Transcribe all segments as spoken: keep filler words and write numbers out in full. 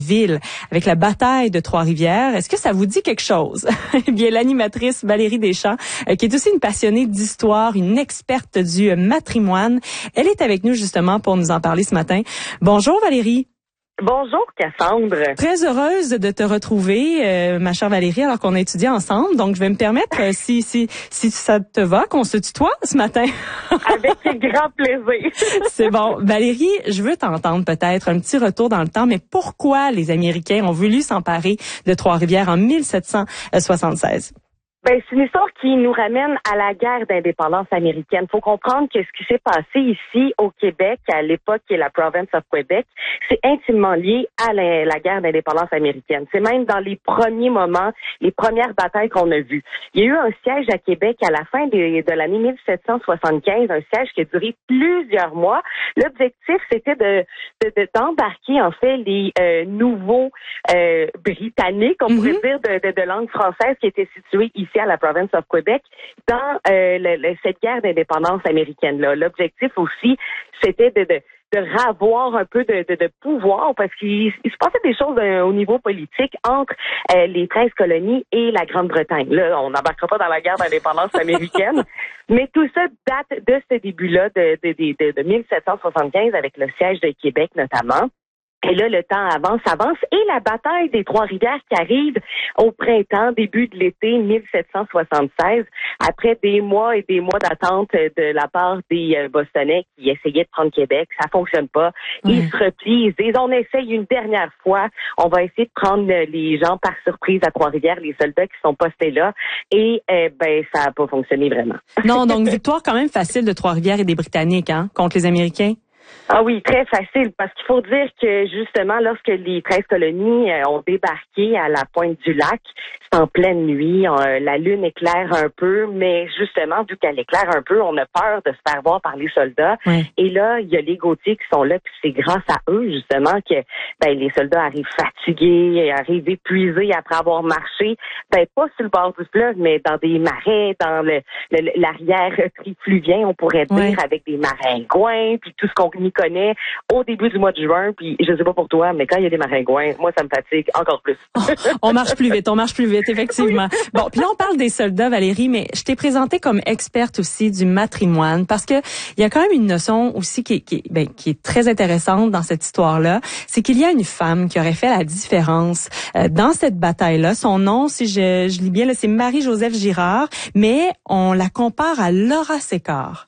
ville avec la bataille de Trois-Rivières. Est-ce que ça vous dit quelque chose? Eh bien, l'animatrice Valérie Deschamps, euh, qui est aussi une passionnée d'histoire, une experte du euh, matrimoine, elle est avec nous justement pour nous en parler ce matin. Bonjour Valérie. Bonjour Cassandre. Très heureuse de te retrouver, euh, ma chère Valérie, alors qu'on a étudié ensemble. Donc, je vais me permettre, euh, si si si ça te va, qu'on se tutoie ce matin. Avec grand plaisir. C'est bon. Valérie, je veux t'entendre peut-être un petit retour dans le temps, mais pourquoi les Américains ont voulu s'emparer de Trois-Rivières en mille sept cent soixante-seize? Ben, c'est une histoire qui nous ramène à la guerre d'indépendance américaine. Faut comprendre que ce qui s'est passé ici au Québec, à l'époque qui est la province of Québec, c'est intimement lié à la, la guerre d'indépendance américaine. C'est même dans les premiers moments, les premières batailles qu'on a vues. Il y a eu un siège à Québec à la fin de, de l'année mille sept cent soixante-quinze, un siège qui a duré plusieurs mois. L'objectif, c'était de, de, de d'embarquer en fait les euh, nouveaux euh, Britanniques, on mm-hmm. pourrait dire, de, de, de langue française qui étaient situés ici à la province of Québec, dans euh, le, le, cette guerre d'indépendance américaine-là. L'objectif aussi, c'était de, de, de ravoir un peu de, de, de pouvoir, parce qu'il il se passait des choses euh, au niveau politique entre euh, les treize colonies et la Grande-Bretagne. Là, on n'embarquera pas dans la guerre d'indépendance américaine, mais tout ça date de ce début-là, de, de, de, de, de mille sept cent soixante-quinze, avec le siège de Québec notamment. Et là, le temps avance, avance, et la bataille des Trois-Rivières qui arrive au printemps, début de l'été mille sept cent soixante-seize, après des mois et des mois d'attente de la part des euh, Bostonnais qui essayaient de prendre Québec. Ça fonctionne pas. Ils mmh. se replient, ils disent, on essaye une dernière fois, on va essayer de prendre les gens par surprise à Trois-Rivières, les soldats qui sont postés là, et euh, ben ça a pas fonctionné vraiment. Non, donc victoire quand même facile de Trois-Rivières et des Britanniques, hein, contre les Américains. Ah oui, très facile, parce qu'il faut dire que justement, lorsque les treize colonies euh, ont débarqué à la pointe du lac, c'est en pleine nuit, euh, la lune éclaire un peu, mais justement, vu qu'elle éclaire un peu, on a peur de se faire voir par les soldats. Oui. Et là, il y a les Gaultiers qui sont là, puis c'est grâce à eux, justement, que ben, les soldats arrivent fatigués, arrivent épuisés après avoir marché, ben pas sur le bord du fleuve, mais dans des marais, dans le, le l'arrière trifluvien, on pourrait dire, oui. avec des maringouins, puis tout ce qu'on y connaît au début du mois de juin, puis je sais pas pour toi, mais quand il y a des maringouins, moi ça me fatigue encore plus. Oh, on marche plus vite, on marche plus vite, effectivement. Oui. Bon, puis là on parle des soldats, Valérie, mais je t'ai présentée comme experte aussi du matrimoine, parce que il y a quand même une notion aussi qui, qui, ben, qui est très intéressante dans cette histoire-là, c'est qu'il y a une femme qui aurait fait la différence euh, dans cette bataille-là. Son nom, si je, je lis bien, là, c'est Marie-Joseph Girard, mais on la compare à Laura Séquard.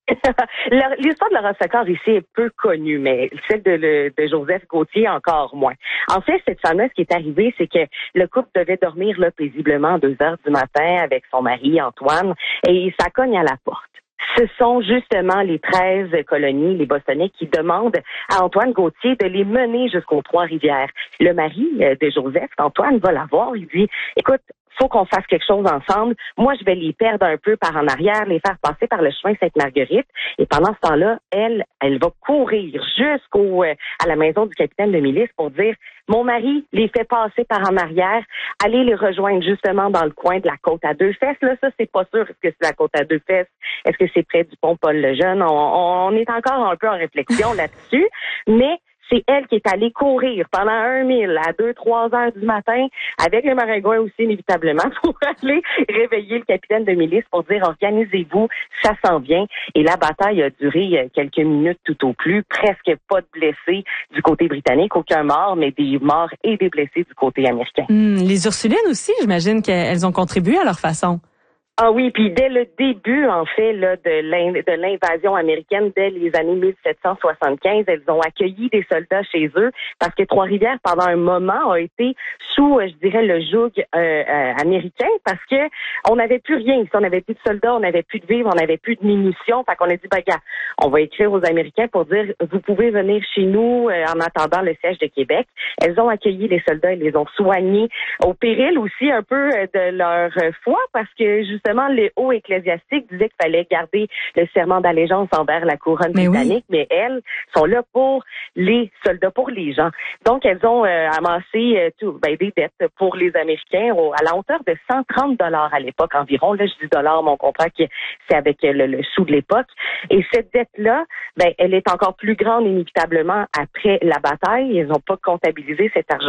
L'histoire de Laura Séquard ici est peu connue, mais celle de, le, de Joseph Gaultier encore moins. En fait, cette femme-là, ce qui est arrivé, c'est que le couple devait dormir là paisiblement à deux heures du matin avec son mari Antoine, et ça cogne à la porte. Ce sont justement les treize colonies, les Bostonnais, qui demandent à Antoine Gaultier de les mener jusqu'aux Trois-Rivières. Le mari de Joseph, Antoine, va la voir, il dit, écoute, faut qu'on fasse quelque chose ensemble. Moi, je vais les perdre un peu par en arrière, les faire passer par le chemin Sainte-Marguerite. Et pendant ce temps-là, elle, elle va courir jusqu'au euh, à la maison du capitaine de milice pour dire, mon mari les fait passer par en arrière, allez les rejoindre justement dans le coin de la côte à deux fesses. Là, ça, c'est pas sûr. Est-ce que c'est la côte à deux fesses? Est-ce que c'est près du pont Paul-le-Jeune? On, on est encore un peu en réflexion là-dessus, mais c'est elle qui est allée courir pendant un mille à deux, trois heures du matin, avec les maringouins aussi, inévitablement, pour aller réveiller le capitaine de milice pour dire, organisez-vous, ça s'en vient. Et la bataille a duré quelques minutes tout au plus, presque pas de blessés du côté britannique, aucun mort, mais des morts et des blessés du côté américain. Hum, les Ursulines aussi, j'imagine qu'elles ont contribué à leur façon. Ah oui, puis dès le début, en fait, là, de l'invasion américaine, dès les années mille sept cent soixante-quinze, elles ont accueilli des soldats chez eux parce que Trois-Rivières, pendant un moment, a été sous, je dirais, le joug euh, euh, américain parce que on n'avait plus rien. On n'avait plus de soldats, on n'avait plus de vivres, on n'avait plus de munitions. Fait qu'on a dit, ben, gars, on va écrire aux Américains pour dire, vous pouvez venir chez nous euh, en attendant le siège de Québec. Elles ont accueilli les soldats, elles les ont soignés au péril aussi un peu de leur foi parce que, justement, les hauts ecclésiastiques disaient qu'il fallait garder le serment d'allégeance envers la couronne mais britannique, oui. mais elles sont là pour les soldats, pour les gens. Donc, elles ont euh, amassé euh, tout, ben, des dettes pour les Américains au, à la hauteur de cent trente dollars à l'époque environ. Là, je dis dollars, mais on comprend que c'est avec le, le sou de l'époque. Et cette dette-là, ben, elle est encore plus grande inévitablement après la bataille. Ils n'ont pas comptabilisé cet argent